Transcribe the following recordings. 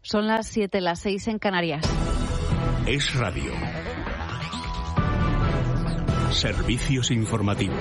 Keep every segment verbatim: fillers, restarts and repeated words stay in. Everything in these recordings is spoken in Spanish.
Son las siete, las seis en Canarias. Es Radio. Servicios informativos.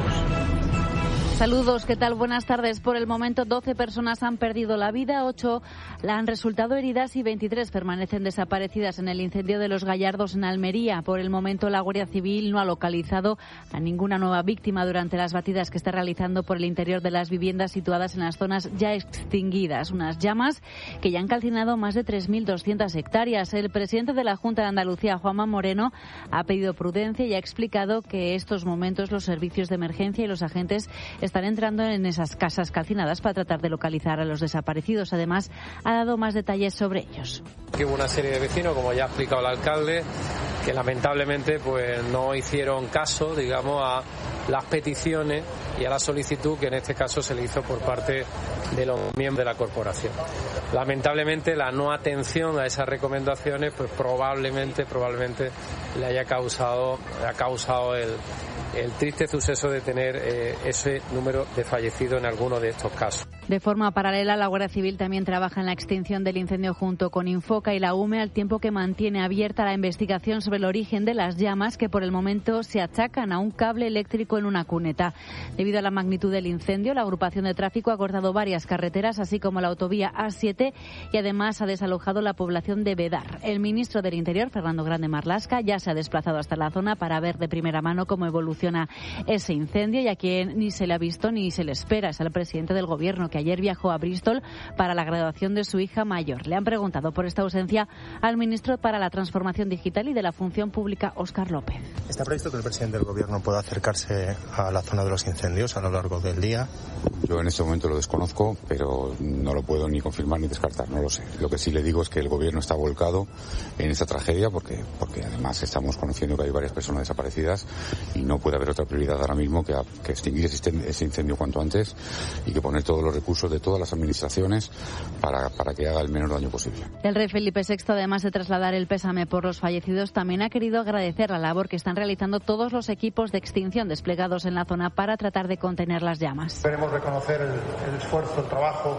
Saludos, ¿qué tal? Buenas tardes. Por el momento, doce personas han perdido la vida, ocho la han resultado heridas y veintitrés permanecen desaparecidas en el incendio de Los Gallardos en Almería. Por el momento, la Guardia Civil no ha localizado a ninguna nueva víctima durante las batidas que está realizando por el interior de las viviendas situadas en las zonas ya extinguidas. Unas llamas que ya han calcinado más de tres mil doscientas hectáreas. El presidente de la Junta de Andalucía, Juanma Moreno, ha pedido prudencia y ha explicado que en estos momentos los servicios de emergencia y los agentes están entrando en esas casas calcinadas para tratar de localizar a los desaparecidos. Además, ha dado más detalles sobre ellos. Que hubo una serie de vecinos, como ya ha explicado el alcalde, que lamentablemente pues no hicieron caso, digamos, a las peticiones y a la solicitud que en este caso se le hizo por parte de los miembros de la corporación. Lamentablemente la no atención a esas recomendaciones pues probablemente probablemente le haya causado ha causado el el triste suceso de tener eh, ese número de fallecidos en alguno de estos casos. De forma paralela, la Guardia Civil también trabaja en la extinción del incendio junto con Infoca y la U M E, al tiempo que mantiene abierta la investigación sobre el origen de las llamas, que por el momento se achacan a un cable eléctrico en una cuneta. Debido a la magnitud del incendio, la agrupación de tráfico ha cortado varias carreteras, así como la autovía A siete, y además ha desalojado la población de Bedar. El ministro del Interior, Fernando Grande Marlaska, ya se ha desplazado hasta la zona para ver de primera mano cómo evoluciona ese incendio, y a quien ni se le ha visto ni se le espera es al presidente del Gobierno, que ayer viajó a Bristol para la graduación de su hija mayor. Le han preguntado por esta ausencia al ministro para la Transformación Digital y de la Función Pública, Óscar López. ¿Está previsto que el presidente del Gobierno pueda acercarse a la zona de los incendios a lo largo del día? Yo en este momento lo desconozco, pero no lo puedo ni confirmar ni descartar, no lo sé. Lo que sí le digo es que el Gobierno está volcado en esta tragedia porque, porque además estamos conociendo que hay varias personas desaparecidas y no puede haber otra prioridad ahora mismo que, que extinguir ese incendio cuanto antes y que poner todos los recursos de todas las administraciones para, para que haga el menor daño posible. El rey Felipe sexto, además de trasladar el pésame por los fallecidos, también ha querido agradecer la labor que están realizando todos los equipos de extinción desplegados en la zona para tratar de contener las llamas. Queremos reconocer el, el esfuerzo, el trabajo,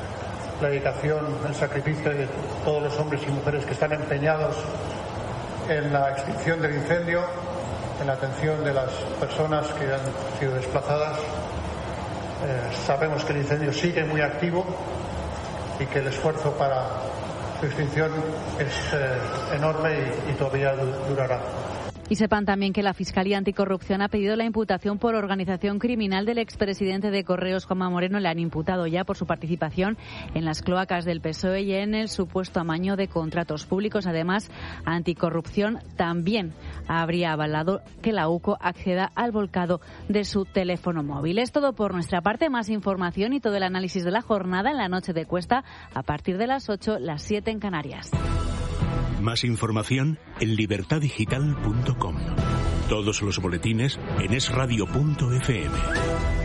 la dedicación, el sacrificio de todos los hombres y mujeres que están empeñados en la extinción del incendio, en la atención de las personas que han sido desplazadas. Eh, sabemos que el incendio sigue muy activo y que el esfuerzo para su extinción es eh, enorme y, y todavía durará. Y sepan también que la Fiscalía Anticorrupción ha pedido la imputación por organización criminal del expresidente de Correos, Juanma Moreno. Le han imputado ya por su participación en las cloacas del P S O E y en el supuesto amaño de contratos públicos. Además, Anticorrupción también habría avalado que la U C O acceda al volcado de su teléfono móvil. Es todo por nuestra parte. Más información y todo el análisis de la jornada en la noche de Cuesta a partir de las ocho, las siete en Canarias. Más información en libertad digital punto com. Todos los boletines en es radio punto efe eme.